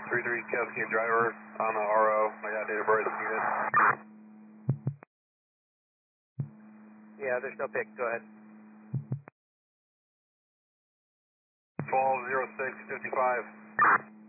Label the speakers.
Speaker 1: 33 Kevin driver on the RO. I got data birth unit.
Speaker 2: Yeah, there's no pick. Go ahead.
Speaker 1: 120655.